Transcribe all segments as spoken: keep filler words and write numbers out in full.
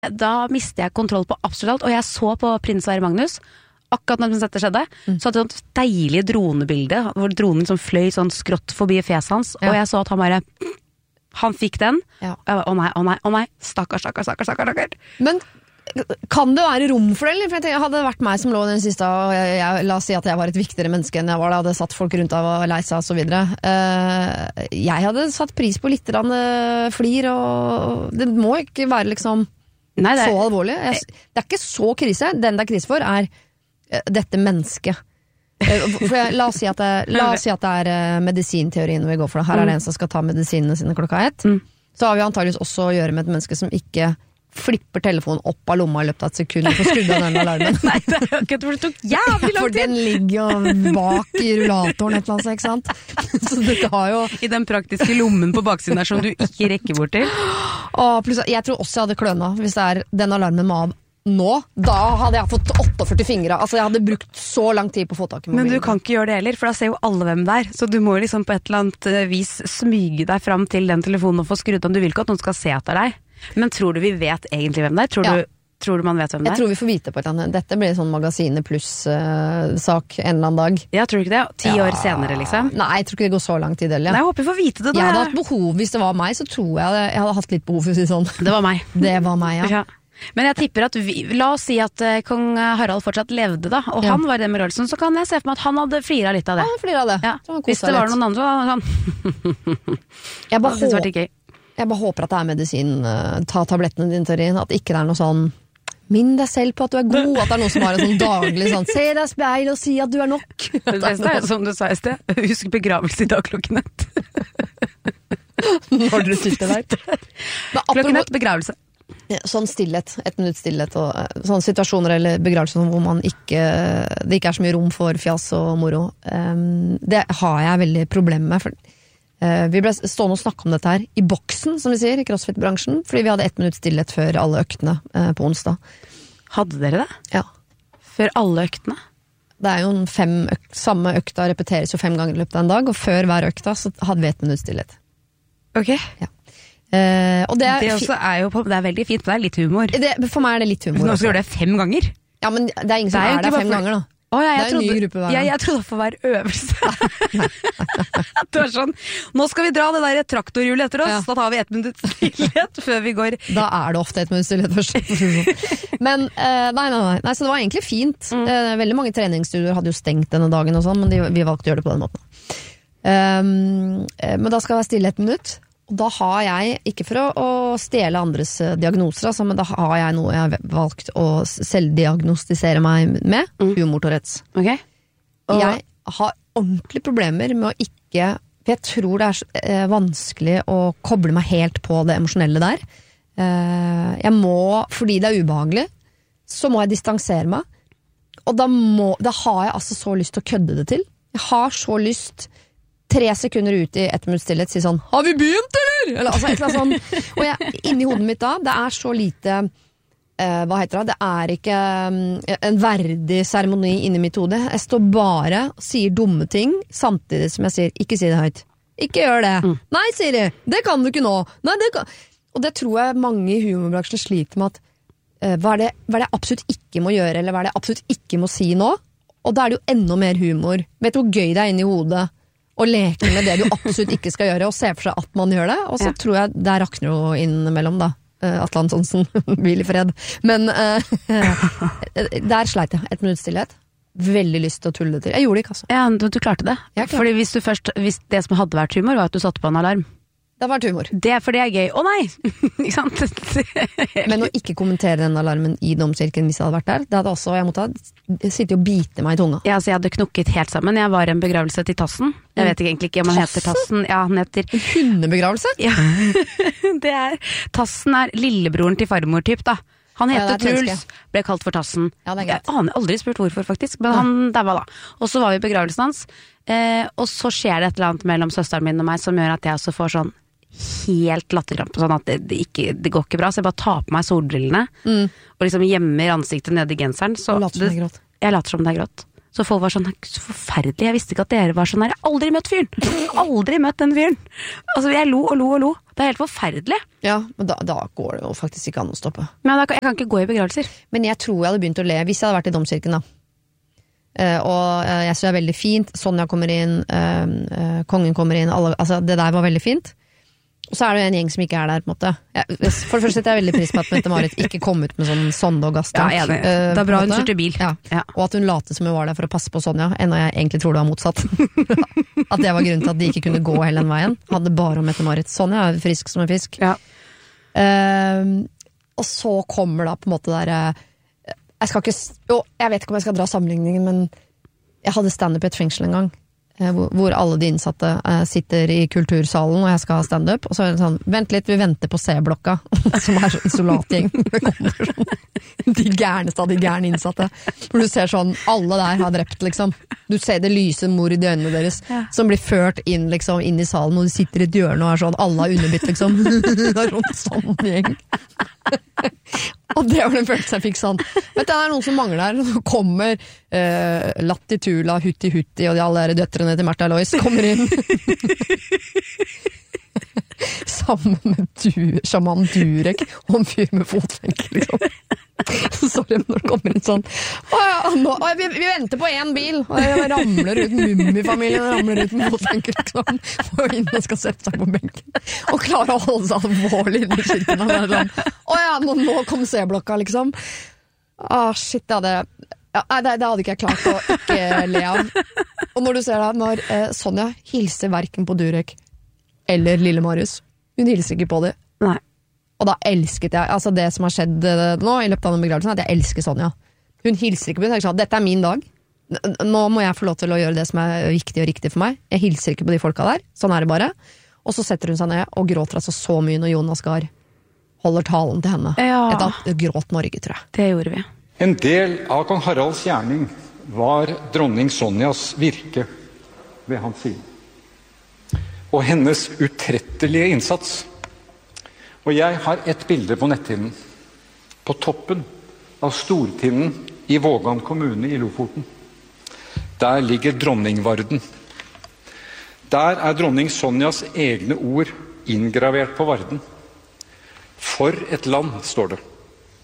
Da mistet jeg kontroll på absolutt alt, og jeg så på prins Sverre Magnus, akkurat når dette skjedde, mm. så hadde jeg et deilig dronebilde, hvor dronen som fløy sånn skrått forbi fjeset hans, ja. Og jeg så at han bare, han fikk den, ja. Og jeg bare, å nei, å nei, å nei, stakkars, stakkars, stakkars, stakkars, stakkars. Men kan det være rom for det, eller? For jeg tenker, hadde det vært meg som lå den siste, og jeg, jeg, la oss si at jeg var et viktigere menneske enn jeg var da, hadde satt folk rundt av og lei seg og så videre. Uh, jeg hadde satt pris på litt rann, uh, flir, og det må ikke være liksom Nei, det er, så alvorlig. Jeg, det er ikke så krise. Den det er krise for er uh, dette mennesket. Uh, for jeg, la, oss si at det, la oss si at det er uh, medisinteorien vi går for det. Her er det en som skal ta medisinene sine klokka ett. Mm. Så har vi antageligvis også å gjøre med et menneske som ikke flipper telefonen opp av lomma i løpet av et sekund for å skrudd av den alarmen. Nei, det er jo ikke for det tok jævlig lang tid. For den ligger jo bak i rullatoren et eller annet, ikke sant? Så det har jo... I den praktiske lommen på baksiden der som du ikke rekker bort til. Og pluss, jeg tror også jeg hadde kløna hvis det er den alarmen med av nå. Da hadde jeg fått førtiåtte fingre. Altså jeg hadde brukt så lang tid på å få tak i mobilen. Men du kan ikke gjøre det heller, for da ser jo alle hvem det er. Så du må liksom på et eller annet vis smyge deg fram til den telefonen og få skrudd om. Du vil ikke at noen skal se etter deg. Men tror du vi vet egentlig hvem det er? Tror, ja. du, tror du man vet hvem det er? Jeg tror vi får vite på et eller annet. Dette blir sånn magasine pluss-sak uh, en eller annen dag. Ja, tror du ikke det? Ti ja. år senere, liksom? Nei, jeg tror ikke det går så lang tid. Eller, ja. Nei, jeg håper vi får vite det da. Jeg hadde hatt behov, hvis det var meg, så tror jeg det, jeg hadde hatt litt behov for å si sånn. Det var meg. Det var meg, ja. ja. Men jeg tipper at vi, la oss si at uh, kong Harald fortsatt levde da, og ja. han var i den begravelsen, så kan jeg se for meg at han hadde flira litt av det. Ja, han flira av det. Ja. Hvis det var noen andre, så var det sånn. Jeg bare håper Jeg bare håper at det er medisin, uh, ta tablettene dine, Torin, at ikke det er noe sånn minn deg selv på at du er god, at det er noe som har en sånn daglig sånn, se deg i speil og si at du er nok. Det beste er som du sa i sted, husk begravelse i dag klokken ett. Når dere sitter der. Klokken ett, begravelse. Sånn stillhet, et minutt stillhet, og sånne situasjoner eller begravelser hvor man ikke, det ikke er så mye rom for fjas og moro. Um, det har jeg veldig problemer med, for Uh, vi ble stående og snakke om dette her i boksen, som vi sier, i CrossFit-bransjen, fordi vi hadde ett minutt stillhet før alle øktene uh, på onsdag. Hadde dere det? Ja. Før alle øktene? Det er jo en fem øk- samme økta repeteres jo fem ganger i løpet av en dag, og før hver økta så hadde vi ett minutt stillhet. Ok. Ja. Uh, og det er, det også er jo på, det er veldig fint, det er litt humor. Det, for meg er det litt humor. Nå skal du gjøre det fem ganger? Ja, men det er ingen som det er, er der fem for... ganger da. Oh, ja, det er trodde, en ny gruppe hver gang. Ja, jeg trodde det for hver øvelse. Det var sånn, nå skal vi dra det der traktorhjulet etter oss, ja. Da tar vi ett minutt stillhet før vi går. Da er det ofte ett minutt stillhet først. Men, uh, nei, nei, nei, nei, så det var egentlig fint. Mm. Uh, veldig mange treningsstudioer hadde jo stengt denne dagen og sånn, men de, vi valgte å gjøre det på den måten. Um, uh, men da skal det være stille ett minutt. Og da har jeg, ikke for å, å stjele andres diagnoser, altså, men da har jeg noe jeg har valgt å selvdiagnostisere meg med, mm. humor-tourettes. Okay. Og jeg har ordentlige problemer med å ikke, for jeg tror det er eh, vanskelig å koble meg helt på det emosjonelle der. Eh, jeg må, fordi det er ubehagelig, så må jeg distansere meg. Og da, må, da har jeg altså så lyst til å kødde det til. Jeg har så lyst tre sekunder ut i ett minutt stillhet, si sånn, har vi begynt, eller? Eller altså, et eller annet sånn. Og jeg, inni hodet mitt da, det er så lite, eh, hva heter det, det er ikke um, en verdig seremoni inni mitt hode. Jeg står bare og sier dumme ting, samtidig som jeg sier, ikke si det høyt. Ikke gjør det. Mm. Nei, Siri, det kan du ikke nå. Nei, det kan... Og det tror jeg mange i humorbransjen sliter med at, eh, hva, er det, hva er det jeg absolutt ikke må gjøre, eller hva er det jeg absolutt ikke må si nå? Og da er det jo enda mer humor. Vet du hvor gøy det er inni hodet? Og leke med det du absolutt ikke skal gjøre, og se for seg at man gjør det. Og så ja. tror jeg det rakner jo innimellom, da. Atle Antonsen, hvil i fred. Men uh, der sleit jeg. Et minutt stillhet. Veldig lyst til å tulle det til. Jeg gjorde det ikke, altså. Ja, du, du klarte det. Fordi hvis du først, hvis det som hadde vært humor, var at du satte på en alarm. Det har vært humor. Det, for det er gøy. Å nei! Ikke sant? Men å ikke kommentere den alarmen i domkirken hvis jeg hadde vært der, det hadde også, jeg måtte ha sittet og bite meg i tunga. Ja, så jeg hadde knukket helt sammen. Jeg var i en begravelse til Tassen. Jeg vet ikke egentlig ikke om han heter Tassen. Ja, han heter... En hundebegravelse? Ja, det er... Tassen er lillebroren til farmor, typ da. Han heter ja, Truls, ble kalt for Tassen. Ja, det er greit. Jeg aner aldri spurt hvorfor faktisk, men ja. han der var da. Og så var vi i begravelsen hans, eh, og så skjer det et eller annet mellom søsteren min og meg som gjør at jeg også får sånn helt latterkrampe, sånn at det, det, ikke, det går ikke bra, så jeg bare tar på meg solbrillene mm. og liksom gjemmer ansiktet ned i genseren, så later som det er grått. Jeg later som det er grått. Så folk var sånn, så forferdelig, jeg visste ikke at dere var sånn her. Jeg har aldri møtt fyren! Aldri møtt den fyren! Altså, jeg lo og lo og lo. Det er helt forferdelig. Ja, men da, da går det jo faktisk ikke an å stoppe. Men da, jeg kan ikke gå i begravelser. Men jeg tror jeg hadde begynt å le hvis jeg hadde vært i domkirken da. Uh, og uh, jeg synes det er veldig fint. Sonja kommer inn, uh, uh, kongen kommer inn, alle, altså det der var veldig fint. Og så er det jo en gjeng som ikke er der, på en måte. Jeg, for det første setter jeg veldig pris på at Mette-Marit ikke kom ut med sånn sonde og gasstank. Ja, det, det er bra hun kjørte bil. Ja. Ja. Og at hun late som hun var der for å passe på Sonja, ennå jeg egentlig tror det var motsatt. At det var grunnen til at de ikke kunne gå hele den veien. Hadde bare om Mette-Marit. Sonja er frisk som en fisk. Ja. Uh, og så kommer da på en måte der jeg skal ikke, jo, jeg vet ikke om jeg skal dra sammenligningen, men jeg hadde stand-up i et fengsel en gang, hvor, hvor alle de innsatte uh, sitter i kultursalen, og jeg skal ha stand-up, og så er det sånn, vent litt, vi venter på C-blokka, som er sånn isolatgjeng. Det kommer sånn, de gærneste av de gærne innsatte. Hvor du ser sånn, alle der har drept, liksom. Du ser det lyse mord i øynene deres, ja. Som blir ført inn, liksom, inn i salen, og de sitter i et hjørne og er sånn, alle har underbitt, liksom. Det er sånn, sånn gjeng. Og det var den følelsen jeg fikk sånn. Vet du, det er noen som mangler der. Så kommer eh, Latti Tula, Hutti Hutti og de alle der døtrene til Märtha Lois kommer inn. Sammen med du, sjaman Durek og en fyr med fotlenker, liksom. Sorry, når det kommer inn sånn å ja, nå, å, vi, vi venter på en bil og jeg ramler ut Mummi-familien ramler ut med fotlenker liksom, og inn og skal sette seg på benken og klare å holde seg alvorlig i kirken sånn, å ja, nå, nå kom C-blokka liksom ah shit, det hadde ja, det, det hadde ikke jeg klart å ikke le av. Og når du ser det når eh, Sonja hilser hverken på Durek eller Lille Marius, hun hilser ikke på det. Nei. Og da elsket jeg, altså det som har skjedd nå i løpet av den begravelsen, at jeg elsker Sonja. Hun hilser ikke på henne, sånn, dette er min dag. Nå må jeg få lov til å gjøre det som er viktig og riktig for meg. Jeg hilser ikke på de folka der, sånn er det bare. Og så setter hun seg ned og gråter altså så mye når Jonas Gahr holder talen til henne. Ja. Et gråt Norge, tror jeg. Det gjorde vi. En del av kong Haralds gjerning var dronning Sonjas virke ved hans side. Og hennes utrettelige innsats. Og jeg har et bilde på nettinnen. På toppen av Stortinden i Vågan kommune i Lofoten. Der ligger dronningvarden. Der er dronning Sonjas egne ord inngravert på varden. For et land, står det.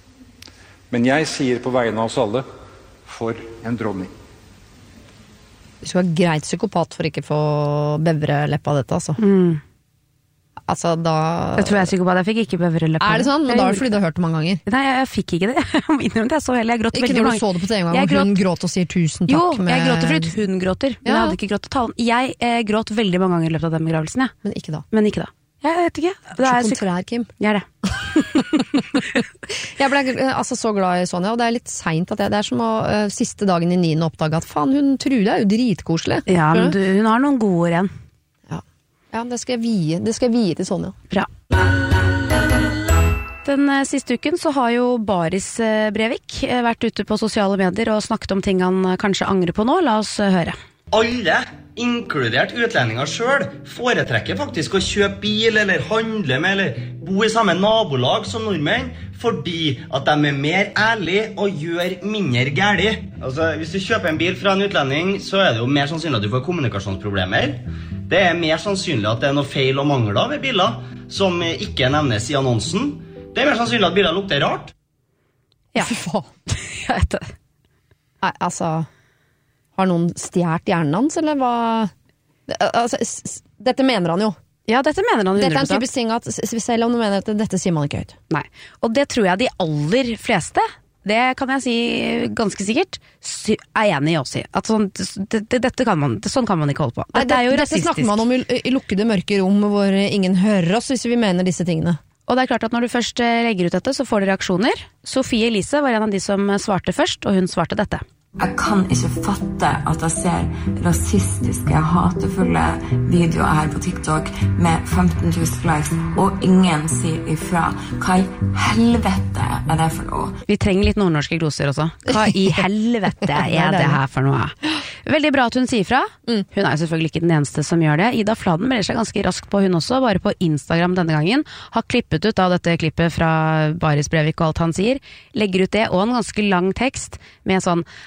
Men jeg sier på vegne av oss alle, for en dronning. Du skal være greit psykopat for ikke få bevrelepp av dette, altså. Mm. Altså, da... Jeg tror jeg er psykopat, jeg fikk ikke bevrelepp. Er det sånn? Men da er det fordi du har hørt det mange ganger. Nei, jeg, jeg fikk ikke det. Jeg må innrømme det, jeg så heller. Jeg gråt ikke veldig når mange. du så det på T V en gang, jeg hvor hun gråt... gråt og sier tusen takk. Jo, med... jeg gråter fordi hun gråter, men ja. Jeg hadde ikke grått til talen. Jeg eh, gråt veldig mange ganger i løpet av den begravelsen, ja. Men ikke da. Men ikke da. Jeg vet ikke. Det er så kontrær, Kim. Jeg er det. Jeg ble altså så glad i Sonja, og det er litt sent at jeg, det er som å uh, siste dagen i niende oppdage at faen, hun Trude er jo dritkoselig. Ja, men du, hun har noen gode ord igjen. Ja, ja det skal jeg vie, det skal jeg vie til Sonja. Bra. Den uh, siste uken så har jo Baris uh, Brevik uh, vært ute på sosiale medier og snakket om ting han uh, kanskje angrer på nå. La oss uh, høre. Alle, inkludert utlendinger selv, foretrekker faktisk å kjøpe bil eller handle med eller bo i samme nabolag som nordmenn, fordi at de er mer ærlige og gjør mindre gærlig. Altså, hvis du kjøper en bil fra en utlending, så er det jo mer sannsynlig at du får kommunikasjonsproblemer. Det er mer sannsynlig at det er noe feil og mangler ved biler, som ikke nevnes i annonsen. Det er mer sannsynlig at biler lukter rart. Ja, fy faen. Jeg vet det. Nei, altså... Har noen stjert hjernen hans, eller hva? Altså, dette mener han jo. Ja, dette mener han hundre prosent. Dette er en typisk ting at selv om du mener at dette sier man ikke høyt. Nei, og det tror jeg de aller fleste, det kan jeg si ganske sikkert, er enig i også i. At sånn, det, det, dette kan man, det, sånn kan man ikke holde på. Dette Nei, er jo dette rasistisk. Dette snakker man om i, i lukkede mørke rom hvor ingen hører oss hvis vi mener disse tingene. Og det er klart at når du først legger ut dette, så får du reaksjoner. Sofie Elise var en av de som svarte først, og hun svarte dette. Jeg kan ikke fatte at jeg ser rasistiske, hatefulle videoer her på TikTok med femten tusen likes, og ingen sier ifra. Hva i helvete er det for noe? Vi trenger litt nordnorske gloser også. Hva i helvete er det her for noe? Veldig bra at hun sier fra. Hun er jo selvfølgelig ikke den eneste som gjør det. Ida Fladen melder seg ganske raskt på hun også, bare på Instagram denne gangen. Har klippet ut av dette klippet fra Baris Brevik og alt han sier. Legger ut det, og en ganske lang tekst med sånn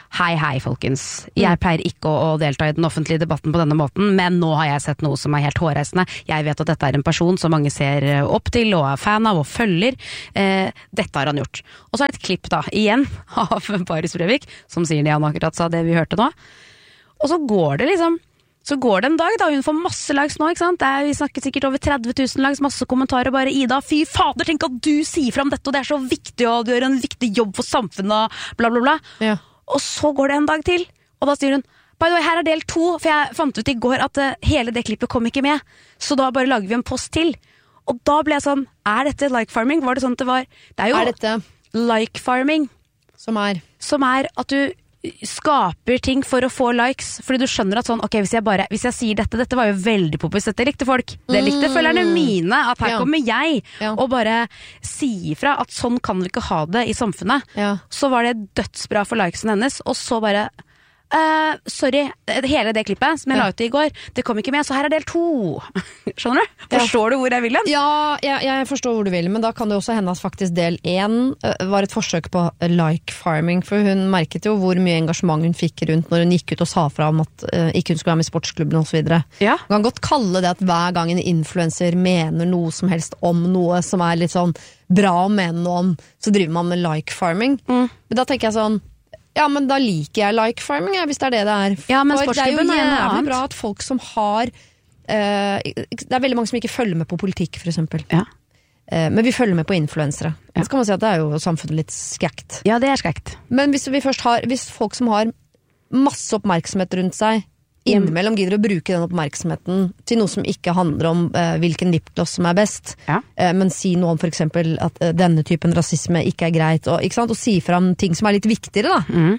hei hei folkens, jeg pleier ikke å, å delta i den offentlige debatten på denne måten, men nå har jeg sett noe som er helt hårreisende. Jeg vet at dette er en person som mange ser opp til og er fan av og følger. Eh, dette har han gjort. Og så er det et klipp da, igjen, av Baris Breivik, som sier det han akkurat sa, det vi hørte nå. Og så går det liksom Så går det en dag da, hun får masse likes nå, ikke sant? Det er, vi snakker sikkert over tretti tusen likes, masse kommentarer bare, Ida, fy fader, tenk at du sier frem dette, og det er så viktig, og du gjør en viktig jobb for samfunnet, bla bla bla. Ja. Og så går det en dag til, og da sier hun, by the way, her er del to, for jeg fant ut i går at uh, hele det klippet kom ikke med, så da bare lager vi en post til. Og da ble jeg sånn, er dette like farming? Var det sånn at det var? Det er jo er dette like farming. Som er? Som er at du skaper ting for å få likes, fordi du skjønner at sånn, ok, hvis jeg bare, hvis jeg sier dette, dette var jo veldig populist, dette likte folk, det likte følgerne mine, at her ja. kommer jeg, ja. og bare si ifra at sånn kan vi ikke ha det i samfunnet. Ja. Så var det dødsbra for likesen hennes, og så bare, Uh, sorry, hele det klippet som jeg ja. la ut i går, det kom ikke med, så her er del to. Skjønner du? Forstår ja. du hvor jeg vil den? Ja, jeg, jeg forstår hvor du vil, men da kan det også hende at faktisk del én uh, var et forsøk på like farming, for hun merket jo hvor mye engasjement hun fikk rundt når hun gikk ut og sa fra om at uh, ikke hun skulle være med i sportsklubben og så videre. Ja. Man kan godt kalle det at hver gang en influencer mener noe som helst om noe som er litt sånn bra å mene noe om, så driver man med like farming. Mm. Men da tenker jeg sånn, ja, men da liker jeg like farming, ja, hvis det er det det er. Ja, men for det er jo sportsklubben er noe jævlig annet. bra at folk som har uh, det er veldig mange som ikke følger med på politikk, for eksempel. Ja. Uh, men vi følger med på influensere. Ja. Så kan man si at det er jo samfunnet litt skakt. Ja, det er skakt. Men hvis vi først har, hvis folk som har masse oppmerksomhet rundt seg, innimellom gidder å bruke den oppmerksomheten til noe som ikke handler om uh, hvilken lipgloss som er best, ja. uh, men si noe om for eksempel at uh, denne typen rasisme ikke er greit, og, ikke sant? Og si frem ting som er litt viktigere da. Mm.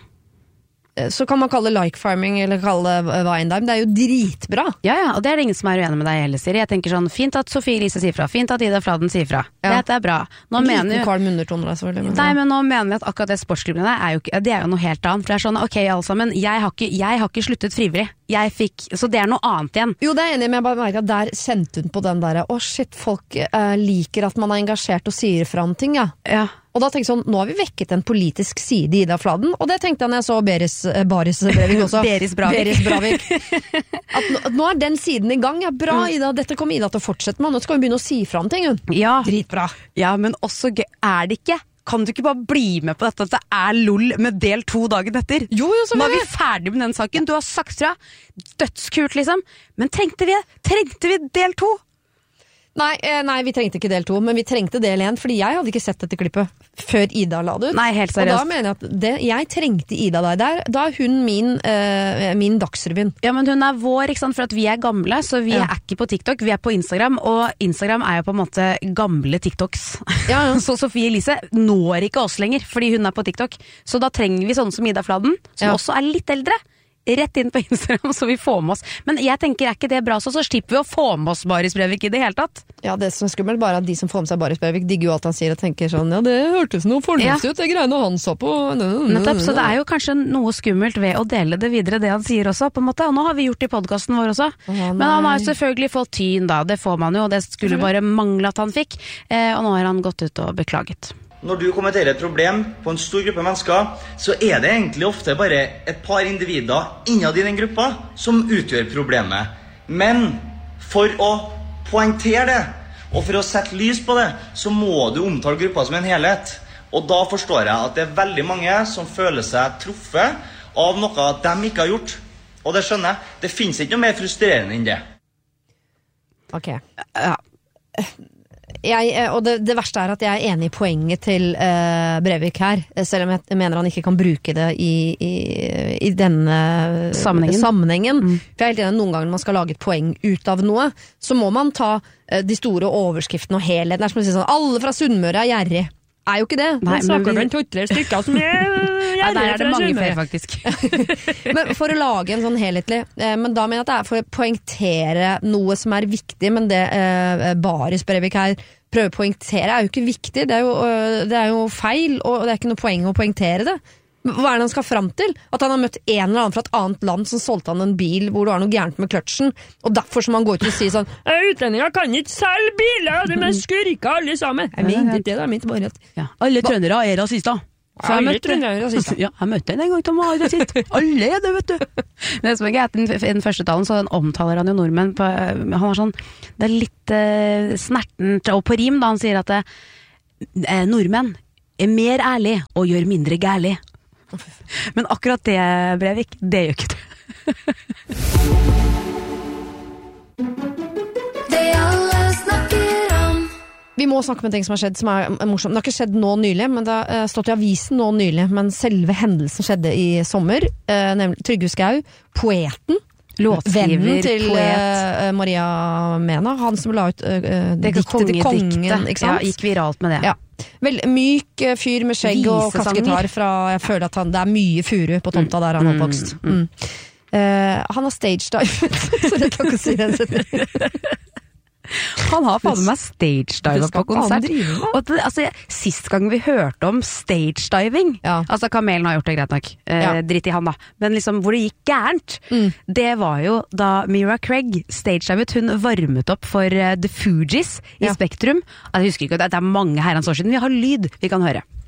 Så kan man kalle det like farming eller kalle det hva enn det er, men det er jo dritbra. Ja, ja, og det er det ingen som er uenig med deg heller, Siri. Jeg tenker sånn, fint at Sofie Elise sier fra, fint at Ida Fladen sier fra. Ja. Dette er bra. Nå en mener liten jo... kvalm undertoner, selvfølgelig. Men Nei, men nå mener vi at akkurat det sportsklubbene er jo ikke, det er jo noe helt annet. For det er sånn, ok, alle sammen, jeg har ikke, jeg har ikke sluttet frivillig. Jeg fikk, så det er noe annet igjen. Jo, det er enig, men jeg bare merker at der kjente hun på den der, å shit, folk uh, liker at man er engasjert og sier fra om ting, ja. Ja. Og da tenkte jeg sånn, nå har vi vekket en politisk side i Ida Fladen, og det tenkte jeg når jeg så Beris, uh, Baris Breivik også. Beris Bravik. Beris Bravik. At nå, nå er den siden i gang, ja, bra Ida, dette kommer Ida til å fortsette med, nå skal vi begynne å si fra om ting, hun. Ja. Dritbra. Ja, men også gøy, er det ikke? Kan du ikke bare bli med på dette at det er lol med del to dagen etter? Jo, jo, så nå er vi ferdig med den saken, du har sagt fra, dødskult liksom, men trengte vi, trengte vi del to? Nei, eh, nei, vi trengte ikke del to, men vi trengte del én, fordi jeg hadde ikke sett dette klippet før Ida la det ut. Nei, helt seriøst. Og da mener jeg at det, jeg trengte Ida der, der. Da er hun min, eh, min Dagsrevyen. Ja, men hun er vår, ikke sant, for at vi er gamle, så vi Ja. er ikke på TikTok, vi er på Instagram, og Instagram er jo på en måte gamle TikToks. Ja, ja. Så Sofie Elise når ikke oss lenger, fordi hun er på TikTok. Så da trenger vi sånne som Ida Fladen, som Ja. også er litt eldre. Rett inn på Instagram, så vi får med oss. Men jeg tenker, er ikke det bra, så, så slipper vi å få med oss Baris Breivik i det hele tatt. Ja, det som er skummelt bare at de som får med seg Baris Breivik digger jo alt han sier og tenker sånn, ja, det hørtes noe fornuftig Ja. ut, det greiene han sa på. Nettopp, så det er jo kanskje noe skummelt ved å dele det videre, det han sier også, på en måte. Og nå har vi gjort det i podcasten vår også. Å, Men han har nei. jo selvfølgelig fått tyn da, det får man jo, og det skulle bare mangle at han fikk. Eh, og nå har han gått ut og beklaget. Når du kommenterer et problem på en stor gruppe mennesker, så er det egentlig ofte bare et par individer innad i den gruppa som utgjør problemet. Men for å poengtere det, og for å sette lys på det, så må du omtale gruppa som en helhet. Og da forstår jeg at det er veldig mange som føler seg truffet av noe de ikke har gjort. Og det skjønner jeg. Det finnes ikke noe mer frustrerende enn det. Ok. Ja. Jeg, og det, det verste er at jeg er enig i poenget til uh, Breivik her, selv om jeg mener han ikke kan bruke det i, i, i denne Sammenhengen. sammenhengen. Mm. For jeg er helt enig, noen ganger når man skal lage et poeng ut av noe, så må man ta uh, de store overskriftene og helheten. Det er som å si sånn, alle fra Sunnmøre er gjerrig. Er jo ikke det. Nei, Man snakker men vi- om en to-tre stykker som er Ja, der er det mange flere, faktisk. Men for å lage en sånn helhetlig, eh, men da mener jeg at det er for å poengtere noe som er viktig, men det eh, Baris Breivik her prøver å poengtere er jo ikke viktig, det er jo, øh, det er jo feil, og det er ikke noe poeng å poengtere det. Hva er det han skal fram til? At han har møtt en eller annen fra et annet land som solgte han en bil hvor det var noe gærent med kløtsjen, og derfor som han går ut og sier sånn «Utlendinger kan ikke selge biler, de er skurker alle sammen!» Jeg mente ikke det, det er ment bare at Ja. Alle trøndere er rasister. Så jeg møtte ja, jeg møtte henne en gang til meg, rasist. Alle er det, vet du. Men det som er greit, i den første talen, så den omtaler han jo nordmenn på, han var sånn, det er litt uh, snertent, og på rim da, han sier at det, eh, nordmenn er mer ærlig og gjør mindre gærlig. Men akkurat det, Brevik, det gjør ikke det. Det alle snakker om. Vi må snakke om en ting som har skjedd, som er morsomt. Det har ikke skjedd nå nylig, men det har stått i avisen nå nylig, men selve hendelsen skjedde i sommer, eh, nemlig Trygve Skau, poeten, låtskriver, vennen til poet. Uh, Maria Mena, han som la ut uh, diktet til kongen, ikke sant? Ja, gikk viralt med det. Ja. Vel, myk fyr med skjegg og kassegitar fra, jeg føler at han, det er mye furu på tomta der han er oppvokst. Mm. Mm. Uh, han har stage-divet, så jeg kan ikke si det. Han har faen meg stage-divet på konsert. Og det, altså, sist gang vi hørte om stage-diving, ja. Altså Kamelen har gjort det greit nok, eh, ja. Dritt i han da, men liksom hvor det gikk gærent, mm. det var jo da Mira Craig stage-divet, hun varmet opp for uh, The Fugees i ja. Spektrum. Jeg husker ikke, det er mange herrens år siden, vi har lyd vi kan høre.